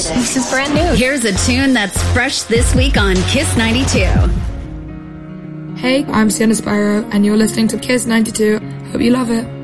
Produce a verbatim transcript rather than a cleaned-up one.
This is brand new. Here's a tune that's fresh this week on Kiss ninety-two. Hey, I'm Sienna Sparrow, and you're listening to Kiss ninety-two. Hope you love it.